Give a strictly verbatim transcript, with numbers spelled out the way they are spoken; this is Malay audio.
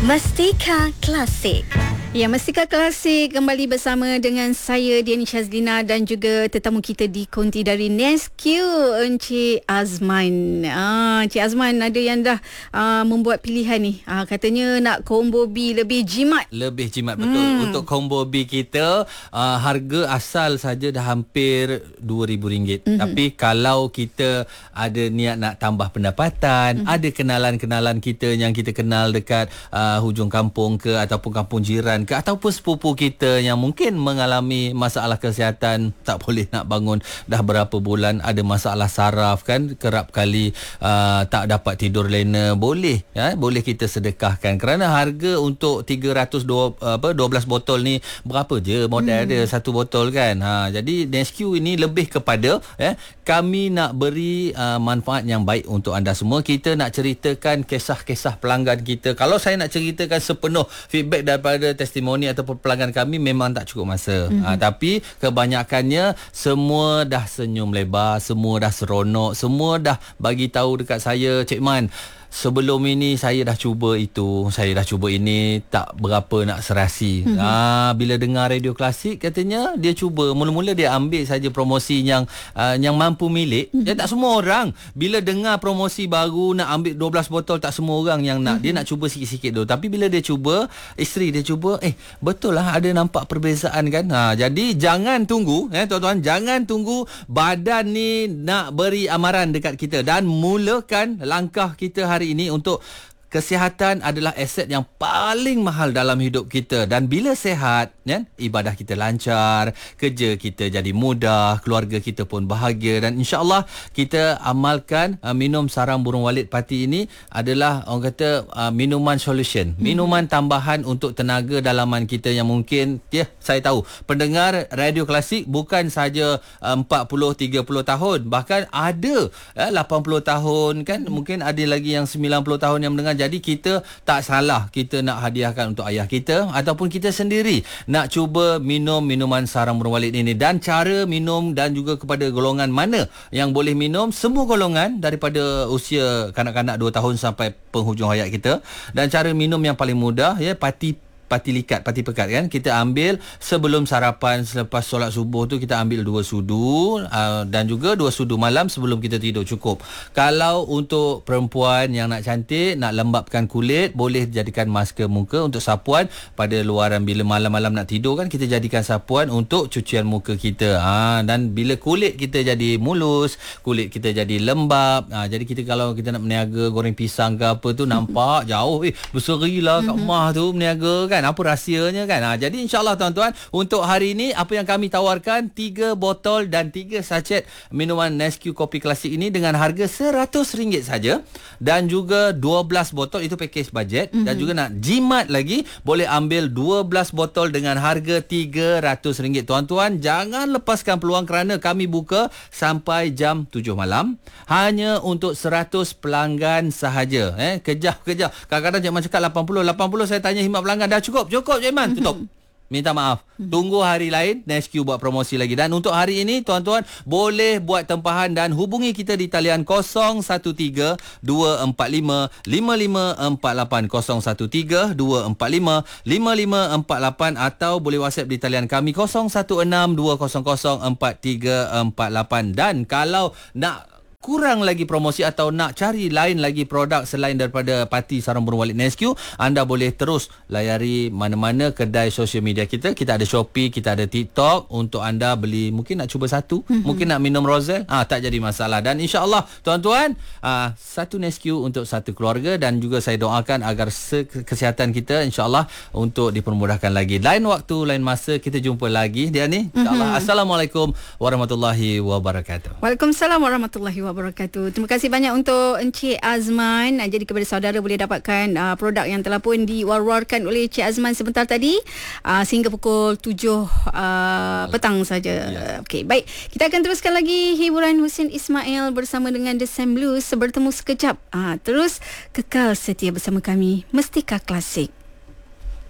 Mustika Klasik. Ya, Mustika Klasik kembali bersama dengan saya Diani Shazlina dan juga tetamu kita di konti dari Nesque, Encik Azman. Ah, Encik Azman ada yang dah ah, membuat pilihan ni. Ah, katanya nak combo B lebih jimat. Lebih jimat, betul. Hmm. Untuk combo B kita uh, harga asal saja dah hampir dua ribu ringgit. Mm-hmm. Tapi kalau kita ada niat nak tambah pendapatan, mm-hmm. ada kenalan-kenalan kita yang kita kenal dekat uh, hujung kampung ke ataupun kampung jiran ke ataupun sepupu kita yang mungkin mengalami masalah kesihatan, tak boleh nak bangun dah berapa bulan, ada masalah saraf kan, kerap kali uh, tak dapat tidur lena, boleh ya, boleh kita sedekahkan kerana harga untuk tiga ratus dua, apa, dua belas botol ni berapa je modal hmm. dia satu botol kan. Ha, jadi Nesque ini lebih kepada eh, kami nak beri uh, manfaat yang baik untuk anda semua. Kita nak ceritakan kisah-kisah pelanggan kita. Kalau saya nak ceritakan sepenuh feedback daripada testimoni ataupun pelanggan kami memang tak cukup masa. Mm-hmm. Ha, tapi kebanyakannya semua dah senyum lebar, semua dah seronok, semua dah bagi tahu dekat saya, Cik Man, sebelum ini saya dah cuba itu, saya dah cuba ini, tak berapa nak serasi. Mm-hmm. Ha, bila dengar radio klasik katanya dia cuba, mula-mula dia ambil saja promosi yang uh, yang mampu milik. Mm-hmm. Ya, tak semua orang bila dengar promosi baru nak ambil dua belas botol, tak semua orang yang nak. Mm-hmm. Dia nak cuba sikit-sikit dulu. Tapi bila dia cuba, isteri dia cuba, eh betul lah ada nampak perbezaan kan. Ha, jadi jangan tunggu eh tuan-tuan, jangan tunggu badan ni nak beri amaran dekat kita dan mulakan langkah kita hari ini untuk kesihatan adalah aset yang paling mahal dalam hidup kita. Dan bila sihat, ya, ibadah kita lancar, kerja kita jadi mudah, keluarga kita pun bahagia. Dan insya-Allah kita amalkan uh, minum sarang burung walit pati ini adalah orang kata uh, minuman solution, minuman tambahan untuk tenaga dalaman kita yang mungkin, ya, saya tahu pendengar radio klasik bukan saja uh, empat puluh tiga puluh tahun, bahkan ada uh, lapan puluh tahun kan, mungkin ada lagi yang sembilan puluh tahun yang mendengar. Jadi kita tak salah kita nak hadiahkan untuk ayah kita ataupun kita sendiri nak cuba minum minuman sarang burung walit ini. Dan cara minum dan juga kepada golongan mana yang boleh minum, semua golongan daripada usia kanak-kanak dua tahun sampai penghujung hayat kita. Dan cara minum yang paling mudah, ya, pati pati likat, pati pekat kan, kita ambil sebelum sarapan, selepas solat subuh tu kita ambil dua sudu uh, dan juga dua sudu malam sebelum kita tidur, cukup. Kalau untuk perempuan yang nak cantik, nak lembapkan kulit, boleh jadikan masker muka untuk sapuan pada luaran. Bila malam-malam nak tidur kan, kita jadikan sapuan untuk cucian muka kita. Ha, dan bila kulit kita jadi mulus, kulit kita jadi lembap, ha, jadi kita kalau kita nak meniaga goreng pisang ke apa tu, nampak jauh, eh berserilah kat rumah tu meniaga kan, kan, apa rahsianya kan. Ha, jadi insyaAllah tuan-tuan, untuk hari ini apa yang kami tawarkan, tiga botol dan tiga sachet minuman Nesque Kopi Klasik ini dengan harga seratus ringgit saja, dan juga dua belas botol, itu package bajet. Mm-hmm. Dan juga nak jimat lagi, boleh ambil dua belas botol dengan harga tiga ratus ringgit. Tuan-tuan, jangan lepaskan peluang kerana kami buka sampai jam tujuh malam hanya untuk seratus pelanggan sahaja. Eh, kejap-kejap. Kadang-kadang Cik Man cakap lapan puluh, lapan puluh, saya tanya khidmat pelanggan, dah cukup, cukup Cik Man, tutup. Minta maaf. Tunggu hari lain, Nesque buat promosi lagi. Dan untuk hari ini, tuan-tuan boleh buat tempahan dan hubungi kita di talian kosong satu tiga dua empat lima lima lima empat lapan, kosong satu tiga dua empat lima lima lima empat lapan, atau boleh WhatsApp di talian kami kosong satu enam dua kosong kosong empat tiga empat lapan. Dan kalau nak kurang lagi promosi atau nak cari lain lagi produk selain daripada pati sarang burung walit Nesque, anda boleh terus layari mana-mana kedai sosial media kita. Kita ada Shopee, kita ada TikTok untuk anda beli. Mungkin nak cuba satu, mm-hmm. mungkin nak minum Roselle, ah, tak jadi masalah. Dan insya-Allah tuan-tuan, ah, satu Nesque untuk satu keluarga. Dan juga saya doakan agar kesihatan kita insya-Allah untuk dipermudahkan lagi. Lain waktu, lain masa kita jumpa lagi dia ni insya-Allah. Mm-hmm. Assalamualaikum warahmatullahi wabarakatuh. Waalaikumsalam warahmatullahi wabarakatuh. Wabarakatuh. Terima kasih banyak untuk Encik Azman. Jadi kepada saudara boleh dapatkan uh, produk yang telah pun diwar-warkan oleh Encik Azman sebentar tadi uh, sehingga pukul tujuh uh, petang saja. Yeah. Okey, baik. Kita akan teruskan lagi hiburan Husin Ismail bersama dengan The Sam Blues. Bertemu sekejap. Uh, terus kekal setia bersama kami Mustika Klasik.